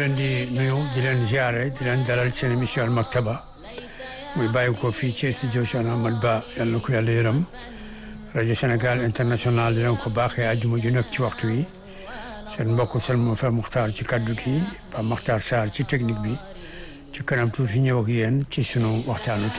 leen di nuyu di leen ziare di leen dalal seen émission Al Maktaba muy bàyyi ko fii ci studio Cheikh Ahmadou Ba yàlla na ko yàlla yërëm rajo Sénégal international di leen ko baaxee àjjuma ju nekk ci waxtu wi seen mbokk Salma Fa Muxtaar ci kaddu gi Ba Muxtaar Sarr ci technique bi ci kanam tuuti ñëw ak yéen ci sunu waxtaanu